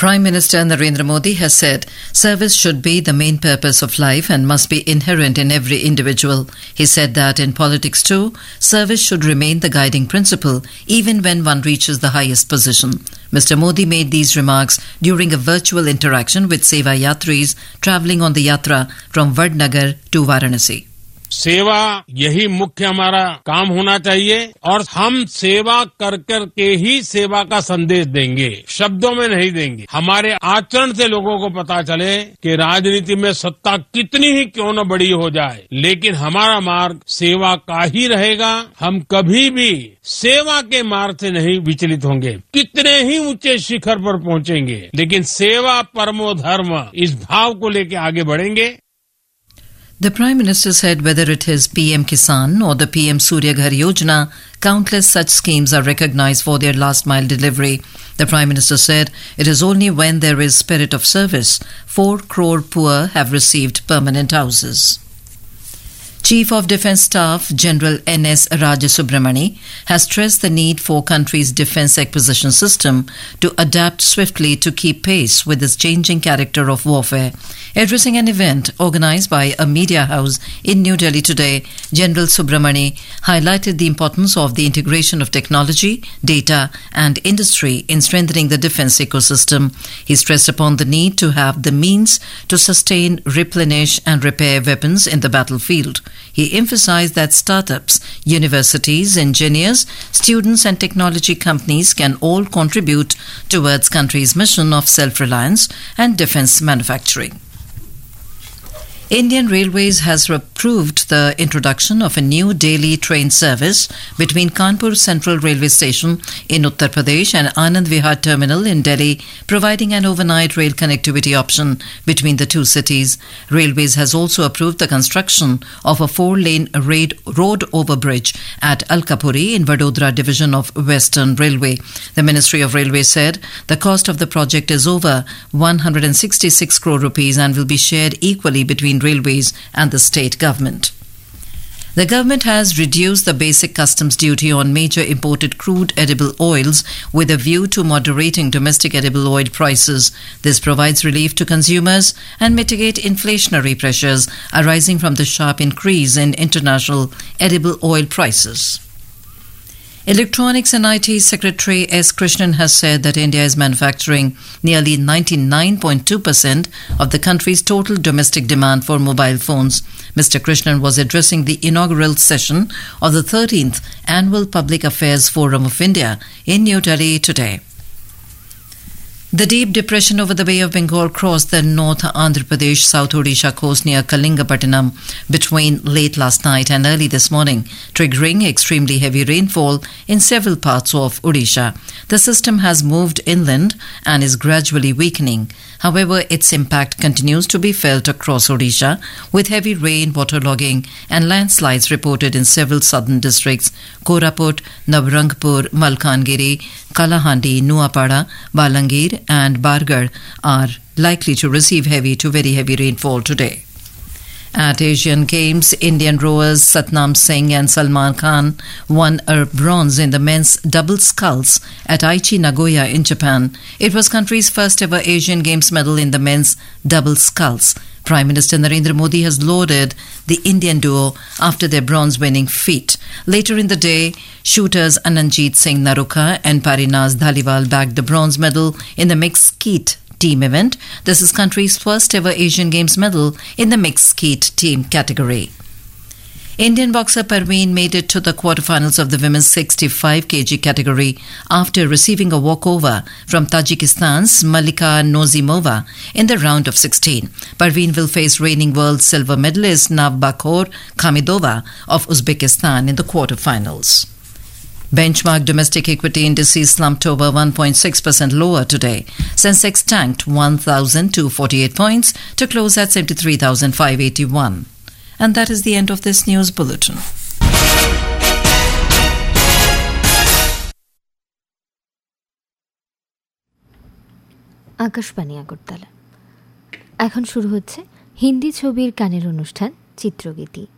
Prime Minister Narendra Modi has said service should be the main purpose of life and must be inherent in every individual. He said that in politics too, service should remain the guiding principle even when one reaches the highest position. Mr. Modi made these remarks during a virtual interaction with Seva Yatris travelling on the Yatra from Vadnagar to Varanasi. सेवा यही मुख्य हमारा काम होना चाहिए और हम सेवा कर कर के ही सेवा का संदेश देंगे, शब्दों में नहीं देंगे। हमारे आचरण से लोगों को पता चले कि राजनीति में सत्ता कितनी ही क्यों न बड़ी हो जाए, लेकिन हमारा मार्ग सेवा का ही रहेगा। हम कभी भी सेवा के मार्ग से नहीं विचलित होंगे। कितने ही ऊंचे शिखर पर पहुंचेंगे, लेकिन सेवा परमो धर्म इस भाव को लेकर आगे बढ़ेंगे। The Prime Minister said whether it is PM Kisan or the PM Surya Ghar Yojana, countless such schemes are recognized for their last mile delivery. The Prime Minister said it is only when there is spirit of service 4 crore poor have received permanent houses. Chief of Defence Staff General N.S. Rajasubramani has stressed the need for country's defence acquisition system to adapt swiftly to keep pace with this changing character of warfare. Addressing an event organised by a media house in New Delhi today, General Subramani highlighted the importance of the integration of technology, data and industry in strengthening the defence ecosystem. He stressed upon the need to have the means to sustain, replenish and repair weapons in the battlefield. He emphasized that startups, universities, engineers, students and technology companies can all contribute towards country's mission of self-reliance and defence manufacturing. Indian Railways has approved the introduction of a new daily train service between Kanpur Central Railway Station in Uttar Pradesh and Anand Vihar Terminal in Delhi, providing an overnight rail connectivity option between the two cities. Railways has also approved the construction of a 4-lane road overbridge at Alkapuri in Vadodara division of Western Railway. The Ministry of Railways said the cost of the project is over 166 crore rupees and will be shared equally between Railways and the state government. The government has reduced the basic customs duty on major imported crude edible oils with a view to moderating domestic edible oil prices. This provides relief to consumers and mitigate inflationary pressures arising from the sharp increase in international edible oil prices. Electronics and IT Secretary S. Krishnan has said that India is manufacturing nearly 99.2% of the country's total domestic demand for mobile phones. Mr. Krishnan was addressing the inaugural session of the 13th Annual Public Affairs Forum of India in New Delhi today. The deep depression over the Bay of Bengal crossed the North Andhra Pradesh South Odisha coast near Kalingapattinam between late last night and early this morning, triggering extremely heavy rainfall in several parts of Odisha. The system has moved inland and is gradually weakening. However, its impact continues to be felt across Odisha, with heavy rain, waterlogging and landslides reported in several southern districts. Koraput, Nabarangpur, Malkangiri, Kalahandi, Nuapada, Balangir and Bargarh are likely to receive heavy to very heavy rainfall today. At Asian Games, Indian rowers Satnam Singh and Salman Khan won a bronze in the men's double sculls at Aichi Nagoya in Japan. It was country's first ever Asian Games medal in the men's double sculls. Prime Minister Narendra Modi has lauded the Indian duo after their bronze-winning feat. Later in the day, shooters Ananjit Singh Naruka and Parinaz Dhaliwal bagged the bronze medal in the mixed skeet team event. This is country's first ever Asian Games medal in the mixed skeet team category. Indian boxer Parveen made it to the quarterfinals of the women's 65 kg category after receiving a walkover from Tajikistan's Malika Nozimova in the round of 16. Parveen will face reigning world silver medalist Navbakhor Khamidova of Uzbekistan in the quarterfinals. Benchmark domestic equity indices slumped over 1.6% lower today. Sensex tanked 1,248 points to close at 73,581. And that is the end of this news bulletin. Akashvani Agartala. এখন শুরু হচ্ছে হিন্দি ছবির গানের অনুষ্ঠান চিত্রগীতি।